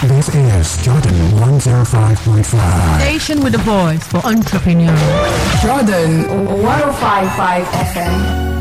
This is Jordan 105.5. Station with a voice for entrepreneurs. Jordan 105.5 FM.